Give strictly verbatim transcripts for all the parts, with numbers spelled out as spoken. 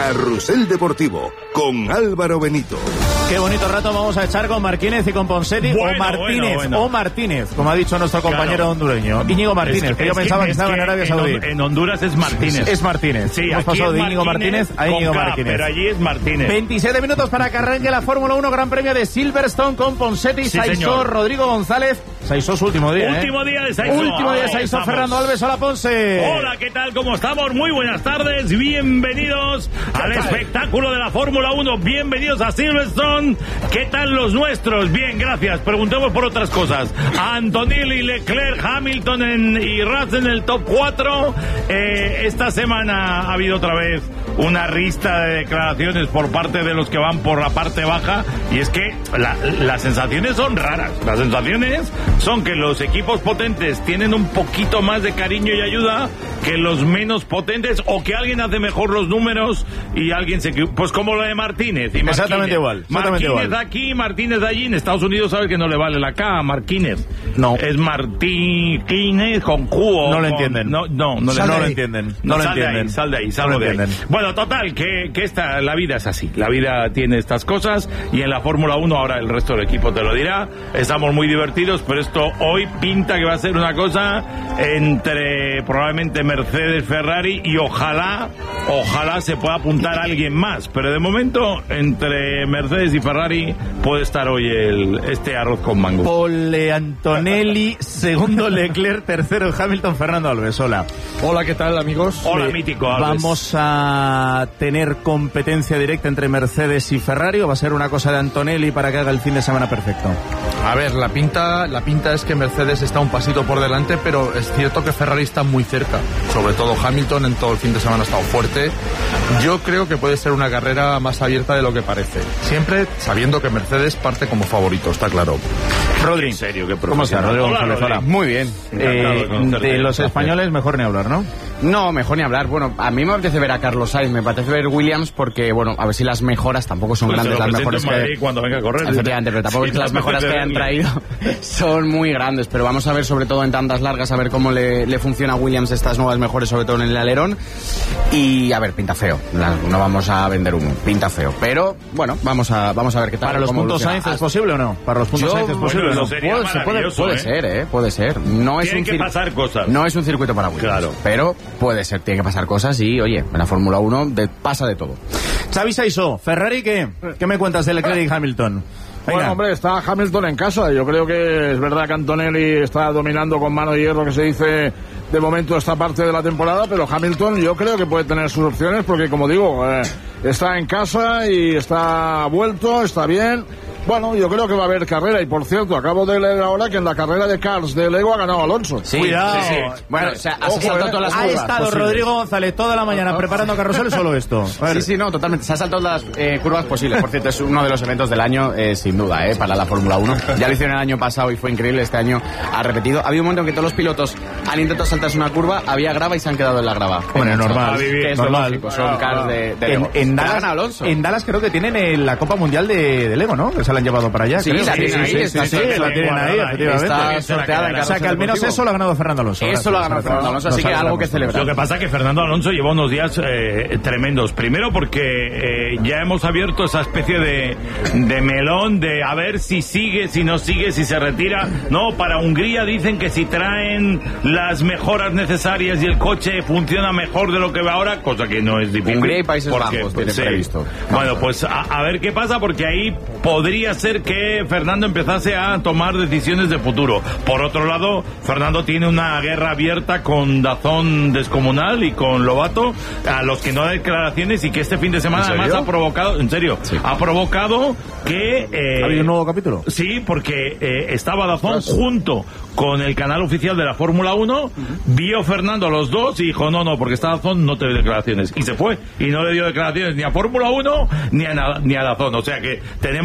Carrusel Deportivo, con Álvaro Benito. Qué bonito rato vamos a echar con Martínez y con Ponsetti, bueno, o Martínez, bueno, bueno. o Martínez, como ha dicho nuestro compañero claro. hondureño, Íñigo Martínez, es, que yo es pensaba que, que estaba que en Arabia Saudí. En, en Honduras es Martínez. Es Martínez. Sí, hemos aquí pasado de es Íñigo Martínez, Martínez a Íñigo K, Martínez. Pero allí es Martínez. veintisiete minutos para que arranque la Fórmula uno, Gran Premio de Silverstone con Ponsetti, Sí, Saizó, señor. Rodrigo González. Saizó su último día, Último ¿eh? día de Saizó. Último día de Ahí Saizó, estamos. Fernando Alves, hola Ponce. Hola, ¿qué tal? ¿Cómo estamos? Muy buenas tardes, bienvenidos al espectáculo de la Fórmula uno, bienvenidos a Silverstone. ¿Qué tal los nuestros? Bien, gracias. Preguntemos por otras cosas. Antonelli, Leclerc, Hamilton en, y Russell en el top cuatro. Eh, esta semana ha habido otra vez una rista de declaraciones por parte de los que van por la parte baja, y es que la, las sensaciones son raras. Las sensaciones son que los equipos potentes tienen un poquito más de cariño y ayuda que los menos potentes, o que alguien hace mejor los números y alguien se... Pues como lo de Martínez. Y Martínez. Exactamente igual. Exactamente Martínez igual. aquí, Martínez allí. En Estados Unidos sabe que no le vale la K a Martínez. No. Es Martínez con Q. o No lo con- entienden. No, no, no, Sal le- de no ahí. entienden. No lo sal de entienden. ahí, sal de ahí, sal No lo de ahí. entienden. Bueno, total, que, que esta, la vida es así. La vida tiene estas cosas, y en la Fórmula uno, ahora el resto del equipo te lo dirá, estamos muy divertidos, pero esto hoy pinta que va a ser una cosa entre probablemente Mercedes, Ferrari, y ojalá, ojalá se pueda apuntar a alguien más. Pero de momento, entre Mercedes y Ferrari puede estar hoy el, este arroz con mango. Pole Antonelli, segundo Leclerc, tercero Hamilton, Fernando Alves, hola. Hola, ¿qué tal, amigos? Hola, Eh, mítico Alves. ¿Vamos a tener competencia directa entre Mercedes y Ferrari, o va a ser una cosa de Antonelli para que haga el fin de semana perfecto? A ver, la pinta, la pinta es que Mercedes está un pasito por delante, pero es cierto que Ferrari está muy cerca. Sobre todo Hamilton en todo el fin de semana ha estado fuerte. Yo creo que puede ser una carrera más abierta de lo que parece. Siempre sabiendo que Mercedes parte como favorito, está claro. Rodri, En serio, qué ¿cómo estás, profesional. Rodrigo Hola, González? Rodri. Hola. Muy bien. Encantado de Eh, conocerte. de los españoles mejor ni hablar, ¿no? No, mejor ni hablar. Bueno, a mí me apetece ver a Carlos Sainz, me apetece ver Williams porque, bueno, a ver si las mejoras tampoco son Pues se grandes, lo las presento mejores en Madrid que... cuando venga a correr. Efectivamente, pero tampoco Sí, es que las no mejoras apetece que hayan verle. traído son muy grandes, pero vamos a ver sobre todo en tandas largas, a ver cómo le, le funciona a Williams estas nuevas mejores, sobre todo en el alerón. Y a ver, pinta feo, La- no vamos a vender humo, pinta feo, pero bueno, vamos a, vamos a ver qué tal. ¿Para los cómo puntos evoluciona. Sainz es posible o no? ¿Para los puntos Yo, Sainz es posible bueno, o no? no sé. Sería Puede, se puede, maravilloso, puede ¿eh? ser, ¿eh? Puede ser. No es Tienen un que cir- pasar cosas. No es un circuito para Williams. Claro. Pero puede ser, tiene que pasar cosas y, oye, en la Fórmula uno de- pasa de todo. Xavi Saizó, ¿Ferrari qué? ¿Qué me cuentas de Leclerc y Hamilton? Venga. Bueno, hombre, está Hamilton en casa. Yo creo que es verdad que Antonelli está dominando con mano de hierro, que se dice de momento esta parte de la temporada, pero Hamilton yo creo que puede tener sus opciones porque, como digo, eh, está en casa y está vuelto, está bien. Bueno, yo creo que va a haber carrera. Y por cierto, acabo de leer ahora que en la carrera de Cars de Lego ha ganado Alonso. Sí, Cuidado. sí, sí. Bueno, o sea, has Ojo, saltado eh. todas las Ha curvas estado posibles. Rodrigo González toda la mañana preparando carruseles, solo esto. A ver. Sí, sí, no, totalmente. Se ha saltado las eh, curvas posibles. Por cierto, es uno de los eventos del año, eh, sin duda, eh, para la Fórmula uno. Ya lo hicieron el año pasado y fue increíble. Este año ha repetido. Ha habido un momento en que todos los pilotos han intentado saltarse una curva, había grava y se han quedado en la grava. Bueno, Mucho. normal. Que es normal. lógico, son cars de, de En, Lego. en Pero ha Dallas, ganado Alonso. en Dallas creo que tienen eh, la Copa Mundial de, de Lego, ¿no? Que se la han llevado para allá. Sí, creo. la tienen ahí, está sí, bien la tienen ahí, guardada, efectivamente. está sorteada en O sea que al menos eso lo ha ganado Fernando Alonso. Eso lo ha ganado Fernando Alonso, así que algo que celebrar. Lo que pasa es que Fernando Alonso lleva unos días eh, tremendos. Primero porque eh, ya hemos abierto esa especie de, de melón de a ver si sigue, si no sigue, si se retira. No, para Hungría dicen que si traen las mejoras necesarias y el coche funciona mejor de lo que va ahora, cosa que no es difícil. Hungría y Países porque, Bajos tiene sí. previsto. Bueno, pues a, a ver qué pasa, porque ahí podría ser que Fernando empezase a tomar decisiones de futuro. Por otro lado, Fernando tiene una guerra abierta con Dazón descomunal y con Lobato, a los que no da declaraciones, y que este fin de semana ¿En serio? además ha provocado, en serio, Sí. ha provocado que... eh, ¿Ha habido un nuevo capítulo? Sí, porque eh, estaba Dazón junto con el canal oficial de la Fórmula uno, vio Fernando a los dos y dijo, no, no, porque está Dazón, no te doy declaraciones. Y se fue, y no le dio declaraciones ni a Fórmula uno ni a, na- ni a Dazón. O sea que tenemos una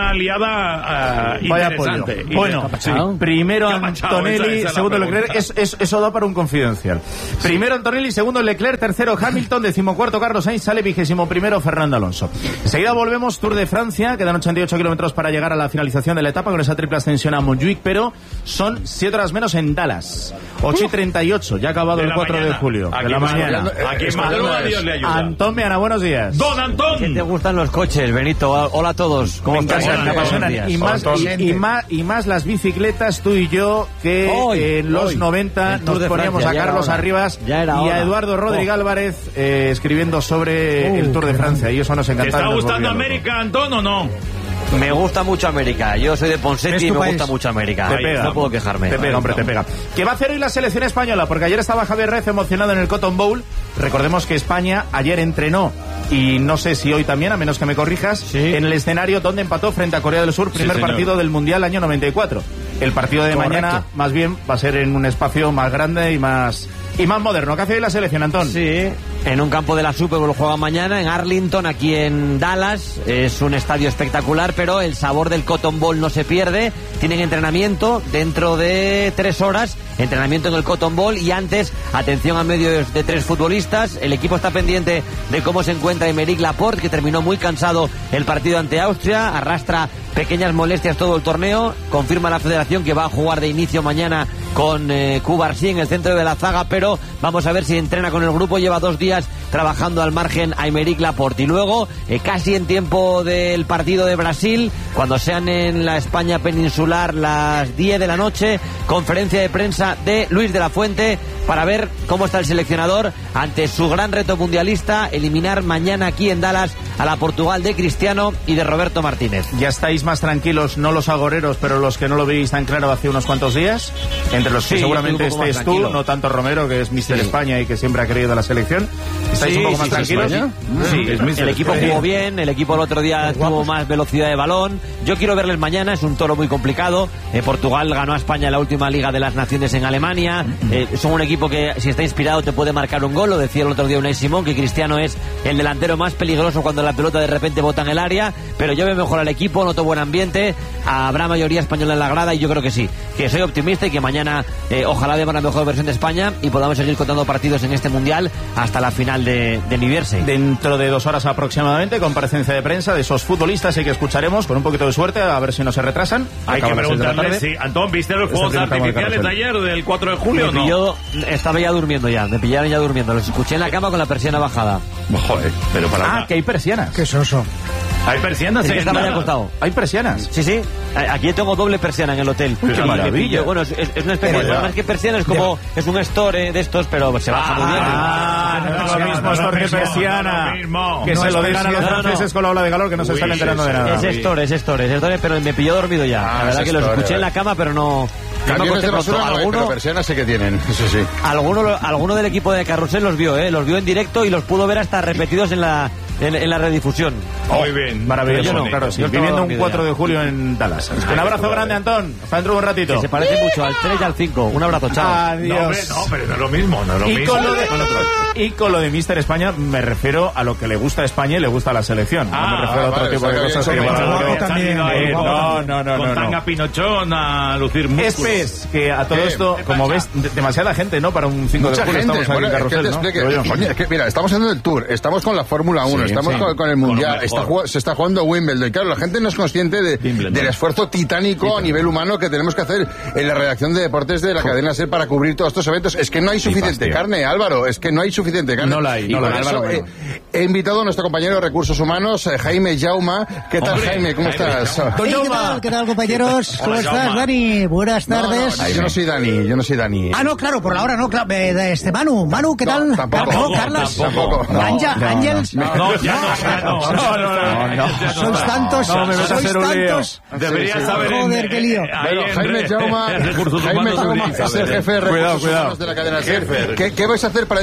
una liada uh, Vaya interesante. pollo. Bueno, sí. Primero Antonelli, esa, esa segundo Leclerc. Es, es, eso da para un confidencial. Sí. Primero Antonelli, segundo Leclerc, tercero Hamilton, decimocuarto Carlos Sainz, sale vigésimo primero Fernando Alonso. Enseguida volvemos, Tour de Francia, quedan ochenta y ocho kilómetros para llegar a la finalización de la etapa con esa triple ascensión a Montjuic, pero son siete horas menos en Dallas. ocho y treinta y ocho, ya ha acabado el cuatro mañana. de julio. Aquí de la mañana. Aquí en madruga, Dios le ayuda. Antón Meana, buenos días. Don Antón. ¿Qué te gustan los coches, Benito? Hola a todos. ¿Cómo estás? Me apasionan. Y más, y, y, más, y más las bicicletas, tú y yo, que hoy, en los hoy. noventa nos poníamos Francia, a Carlos Arribas y a Eduardo Rodríguez oh. Álvarez eh, escribiendo sobre uh, el Tour de Francia. Y eso nos encantaba. ¿Te está gustando América, Antón, o no? Me gusta mucho América. Yo soy de Ponseti y me país? gusta mucho América. Te pega. No puedo quejarme. Te pega, hombre, te pega. ¿Qué va a hacer hoy la selección española? Porque ayer estaba Javier Rez emocionado en el Cotton Bowl. Recordemos que España ayer entrenó, y no sé si hoy también, a menos que me corrijas, sí. en el escenario donde empató frente a Corea del Sur, primer sí, partido del Mundial año noventa y cuatro. El partido de Correcto. mañana, más bien, va a ser en un espacio más grande y más... Y más moderno. ¿Qué hace hoy la selección, Antón? Sí, en un campo de la Super Bowl juega mañana, en Arlington, aquí en Dallas. Es un estadio espectacular, pero el sabor del Cotton Bowl no se pierde. Tienen entrenamiento dentro de tres horas, entrenamiento en el Cotton Bowl, y antes, atención a medio de tres futbolistas. El equipo está pendiente de cómo se encuentra Aymeric Laporte, que terminó muy cansado el partido ante Austria, arrastra pequeñas molestias todo el torneo. Confirma la federación que va a jugar de inicio mañana con eh, Cubarsí en el centro de la zaga, pero vamos a ver si entrena con el grupo. Lleva dos días trabajando al margen Aymeric Laporte. Y luego, eh, casi en tiempo del partido de Brasil, cuando sean en la España peninsular las diez de la noche, conferencia de prensa de Luis de la Fuente para ver cómo está el seleccionador ante su gran reto mundialista, eliminar mañana aquí en Dallas a la Portugal de Cristiano y de Roberto Martínez. ¿Ya estáis más tranquilos, no los agoreros, pero los que no lo veis tan claro hace unos cuantos días? Entre los que sí, seguramente estés tú, no tanto Romero, que es míster sí. España y que siempre ha querido la selección. ¿Estáis sí, un poco más sí, tranquilos? Sí, sí. El equipo jugó bien, el equipo el otro día tuvo más velocidad de balón. Yo quiero verles mañana, es un toro muy complicado. Eh, Portugal ganó a España en la última Liga de las Naciones en Alemania. Eh, son un equipo que, si está inspirado, te puede marcar un gol. Lo decía el otro día Unai Simón, que Cristiano es el delantero más peligroso cuando la pelota de repente bota en el área. Pero yo veo mejor al equipo, noto buen ambiente. Habrá mayoría española en la grada y yo creo que sí, que soy optimista y que mañana eh, ojalá veamos la mejor versión de España y podamos seguir contando partidos en este Mundial hasta la final de, de New Jersey. Dentro de dos horas aproximadamente, comparecencia de prensa de esos futbolistas y que escucharemos con un poquito de suerte, a ver si no se retrasan. Hay que preguntarle si, Antón, ¿viste los fuegos artificiales de ayer, del cuatro de julio? Me pilló, no? Estaba ya durmiendo ya, me pillaron ya durmiendo, los escuché en la cama con la persiana bajada. Joder, pero para... Ah, que hay persianas. Qué soso. ¿Hay persianas? Sí, estaba ya acostado. ¿Hay persianas? Sí, sí. Aquí tengo doble persiana en el hotel. Uy, qué maravilla. Bueno, es, es una especie de... Más que persiana, es como... Es un store de estos, pero se baja muy bien. Ah, no es lo mismo store que persiana. Que se lo digan a los franceses con la ola de calor, que no se están enterando de nada. Es store, es store, es store, pero me pilló dormido ya. La verdad que los escuché en la cama, pero no... Camiones de basura no hay, pero persianas sí que tienen, eso sí. Alguno, alguno del equipo de Carrusel los vio, ¿eh? Los vio en directo y los pudo ver hasta repetidos en la... En, en la redifusión. Muy bien. Maravilloso. No, claro, sí. Viviendo un cuatro de julio en Dallas. Un abrazo grande, Antón. Hasta dentro de un ratito. Que se parece mucho al tres y al cinco. Un abrazo, chao. Adiós. No, hombre, no, pero no es lo mismo. No es lo y, mismo. Con lo de, y con lo de míster España me refiero a lo que le gusta a España y le gusta a la selección. Ah, no me refiero ah, a otro vale, tipo de cosas. Que guapo también. No, no, no. Con tanga pinochón a lucir músculos. Es pues que a todo esto, como ves, demasiada gente, ¿no? Para un cinco de julio estamos aquí en Carrusel, ¿no? Coño, es que mira, estamos haciendo el Tour, estamos con la Fórmula uno, estamos con el Mundial, está, se está jugando Wimbledon. Y claro, la gente no es consciente de, del esfuerzo titánico sí, a nivel humano que tenemos que hacer en la redacción de deportes de la Uf. cadena SER para cubrir todos estos eventos. Es que no hay suficiente carne, Álvaro. Es que no hay suficiente carne. No la hay. No la hay, Álvaro, he, he invitado a nuestro compañero de Recursos Humanos, Jaime Jauma. ¿Qué tal, Hombre, Jaime? ¿Cómo Jaime, estás? Hey, ¿Qué tal? ¿Qué tal, compañeros? ¿Cómo estás, Jauma? Dani? Buenas tardes. No, no, yo no soy Dani. Yo no soy Dani. Ah, no, claro, por ahora no. Claro, eh, este Manu. Manu, ¿qué tal? No, tampoco. No, Carlos. Tampoco. No, Anja, no, Ángels. No, no, ya no, no, no, no, no. Sois tantos, no, me sois tantos. Deberías sí, saber. Joder, qué lío. Bueno, Jaime Jauma, Jaime Jauma es el jefe de Recursos Humanos de la cadena SER. ¿Qué, ¿Qué vais a hacer para desahogar un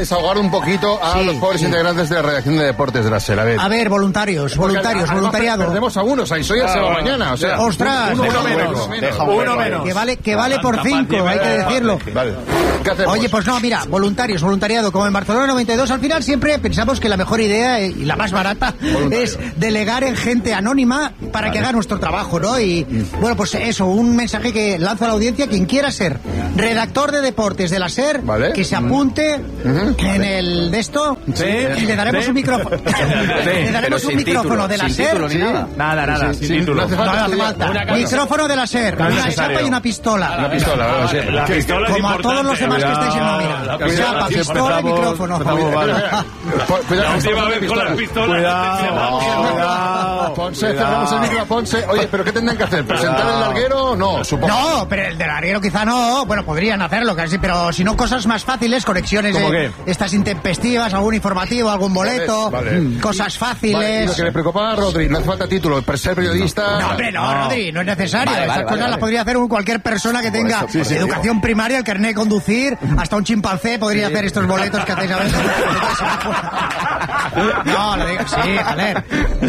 un poquito a Sí, los pobres sí. integrantes de la redacción de deportes de la SER. A ver. A ver, voluntarios, voluntarios, Además, voluntariado. Perdemos a uno, Sainz ya se va mañana. O sea, Ostras, uno, deja uno un menos. hueco, menos. deja un hueco. Uno menos. Que vale, que vale por cinco, hay que decirlo. Vale. ¿Qué hacemos? Oye, pues no, mira, voluntarios, voluntariado. Como en Barcelona noventa y dos, al final siempre pensamos que la mejor idea y la más barata es delegar en gente anónima para vale. que haga nuestro trabajo, ¿no? Y bueno, pues eso, un mensaje que lanzo a la audiencia. Quien quiera ser redactor de deportes de la SER, vale. que se apunte uh-huh. en el de esto sí. y le daremos sí. un micrófono. Sí. Le daremos un micrófono título, de la sin SER. Título, ni nada, nada, nada sí, sin sí, título. No hace falta. No, no hace falta. Micrófono de la SER, no una necesario. chapa y una pistola. Una pistola, vale, sí. La pistola es como a todos los demás que estáis en nómina. Chapa, pistola y micrófono. Cuidado, última vez con las pistolas. Cuidado. Ponce, cerramos el micro a Ponce. Oye, ¿pero qué tendrán que hacer? ¿Presentar el larguero? No, supongo. No, pero el del larguero quizá no. Bueno, podrían hacerlo, casi, pero si no, cosas más fáciles, conexiones eh, estas intempestivas, algún informativo, algún boleto, vale. cosas fáciles. Vale, lo que le preocupa a Rodri, no hace falta título, para ser periodista. No, hombre, no, no. Rodri, no es necesario. Vale, Esas vale, cosas vale, las vale. podría hacer un, cualquier persona que tenga sí, sí, educación sí. primaria, el carnet de conducir, hasta un chimpancé podría sí. hacer estos boletos que hacéis a veces. No, lo digo, sí, joder.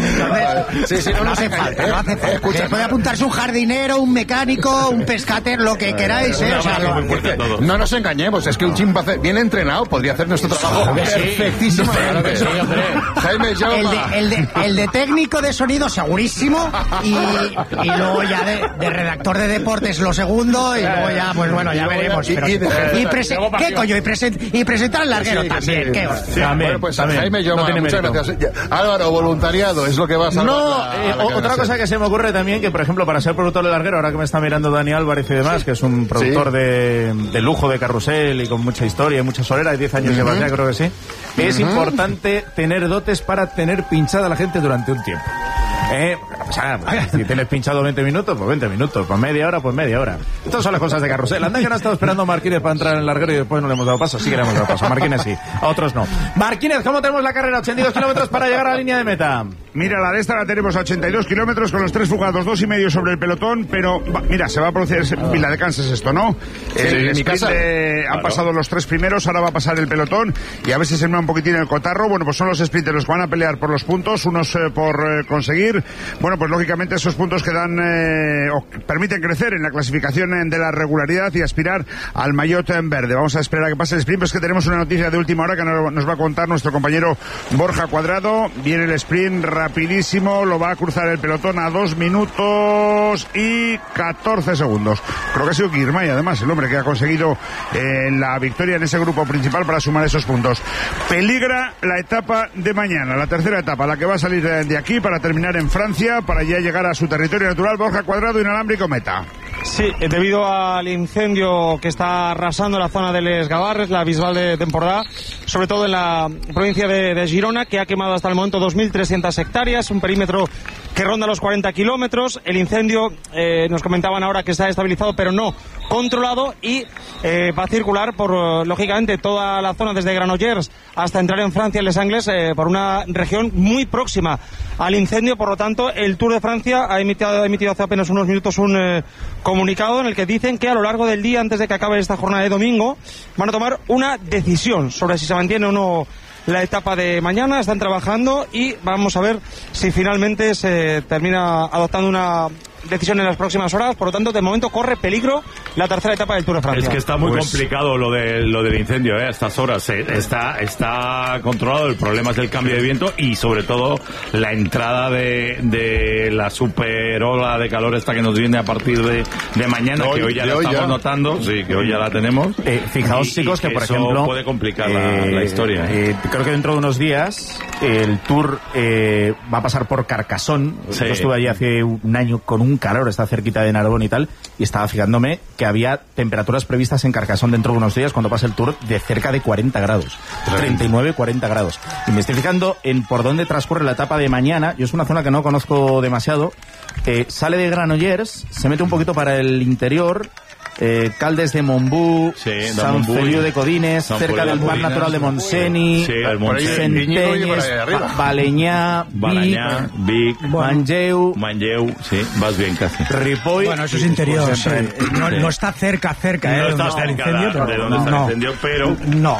Sí, sí, no, no no hace se falta, ¿eh? no hace falta. Escucha, puede apuntarse un jardinero, un mecánico, un pescater, lo que queráis, ¿eh? O sea, lo... No nos engañemos, es que un chimpancé bien entrenado podría hacer nuestro trabajo perfectísimamente. Sí, Jaime el, Jaume. de, el, de, el de técnico de sonido segurísimo y, y luego ya de, de redactor de deportes lo segundo y luego ya, pues bueno, ya veremos. Pero, y, y, y prese, ¿qué coño? Y, present, y presentar al larguero sí, también. Sí, ¿qué? Sí, también, bueno, pues también. Jaime Jaume, no muchas mérito. gracias. Álvaro, voluntariado, es lo que vas a No, la, eh, la otra cosa que se me ocurre también, que por ejemplo, para ser productor de larguero, ahora que me está mirando Dani Álvarez y demás, sí. que es un productor sí. de, de lujo de carrusel y con mucha historia y mucha solera, diez años uh-huh. lleva ya, creo que sí, uh-huh. es importante tener dotes para tener pinchada a la gente durante un tiempo. Eh, o sea, si tienes pinchado veinte minutos, pues veinte minutos, pues media hora, pues media hora. Estas son las cosas de carrusel. Anda que no ha estado esperando a Marquínez para entrar en el larguero y después no le hemos dado paso. Sí que le hemos dado paso. A Marquínez sí, a otros no. Marquínez, ¿cómo tenemos la carrera? ochenta y dos kilómetros para llegar a la línea de meta. Mira, la de esta la tenemos a ochenta y dos kilómetros con los tres fugados, dos y medio sobre el pelotón, pero va, mira, se va a producir Vila de Cansas esto, ¿no? Sí, el en mi casa. De, han claro. pasado los tres primeros, ahora va a pasar el pelotón y a ver si se me un poquitín el cotarro. Bueno, pues son los sprinters los que van a pelear por los puntos, unos eh, por eh, conseguir, bueno, pues lógicamente esos puntos que dan eh, o permiten crecer en la clasificación de la regularidad y aspirar al maillot en verde. Vamos a esperar a que pase el sprint, pero es que tenemos una noticia de última hora que nos va a contar nuestro compañero Borja Cuadrado. Viene el sprint rapidísimo, lo va a cruzar el pelotón a dos minutos y catorce segundos. Creo que ha sido Girmay, además, el hombre que ha conseguido eh, la victoria en ese grupo principal para sumar esos puntos. Peligra la etapa de mañana, la tercera etapa, la que va a salir de, de aquí para terminar en Francia, para ya llegar a su territorio natural. Borja Cuadrado, inalámbrico, meta. Sí, debido al incendio que está arrasando la zona de Les Gavarres, la Bisbal de Tempordà, sobre todo en la provincia de, de Girona, que ha quemado hasta el momento dos mil trescientas hectáreas, un perímetro que ronda los cuarenta kilómetros. El incendio, eh, nos comentaban ahora que está estabilizado, pero no controlado, y eh, va a circular por, lógicamente, toda la zona desde Granollers hasta entrar en Francia, en Les Angles, eh, por una región muy próxima al incendio. Por lo tanto, el Tour de Francia ha emitido, ha emitido hace apenas unos minutos un eh, comunicado en el que dicen que a lo largo del día, antes de que acabe esta jornada de domingo, van a tomar una decisión sobre si se mantiene o no la etapa de mañana. Están trabajando y vamos a ver si finalmente se termina adoptando una decisión en las próximas horas. Por lo tanto, de momento corre peligro la tercera etapa del Tour de Francia. Es que está muy pues... complicado lo de lo del incendio, ¿eh? A estas horas eh, está está controlado. El problema es el cambio de viento y sobre todo la entrada de, de la super ola de calor esta que nos viene a partir de, de mañana, hoy, que hoy ya la hoy estamos ya. notando, sí, que hoy ya la tenemos. Eh, fijaos, y, chicos, y que, que por eso ejemplo puede complicar eh, la, la historia. ¿eh? Eh, creo que dentro de unos días el Tour eh, va a pasar por Carcassonne. Sí. Yo estuve allí hace un año con un calor, está cerquita de Narbona y tal, y estaba fijándome que había temperaturas previstas en Carcassonne dentro de unos días cuando pase el Tour de cerca de cuarenta grados, treinta y nueve, cuarenta grados. Y me estoy fijando en por dónde transcurre la etapa de mañana. Yo es una zona que no conozco demasiado. Eh, sale de Granollers, se mete un poquito para el interior, eh, Caldes de Montbú, sí, San Feliu de Codines, San cerca del Parc Natural de Montseny, sí, Centelles, Balenyà, Balenyà, Vic, Manlleu, Manlleu, sí, vas bien casi. Ripoll. Bueno, eso es interior, pues, sí. No, no está cerca, cerca, no eh, está no cerca incendio, de, pero, de donde no, está el no, incendio, pero no.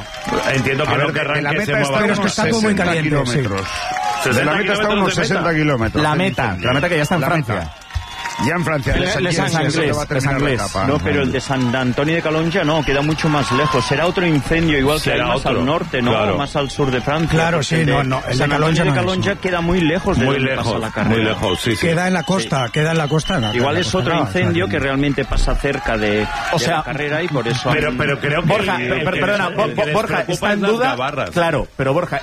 Entiendo que A no ver, que de- de la arranque meta se está mueva. Pero es que está todo muy caliente, kilómetros. De la meta está a unos sesenta kilómetros. La meta, la meta que ya está en La Francia. meta. Ya en Francia. Les Les Anglés, que va a terminar la Anglés. etapa. No, pero el de San Antonio de Calonja no, queda mucho más lejos. Será otro incendio, igual que hay Será más otro, al norte, ¿no? claro. Más al sur de Francia. Claro, porque sí, el de no, no, el de San Calonja Antonio de no es, Calonja no. queda muy lejos de Muy donde pasa lejos, la carrera. muy lejos, sí, sí. Queda en la costa, queda en la costa. no, Igual en la es costa otro no, incendio o sea, que realmente pasa cerca de, O de sea, la carrera y por eso... Pero, han- pero creo que... Borja, el- per- el per- que perdona, les- Bo- el que les Borja, preocupa está es en las duda. gabarras. Claro, pero Borja,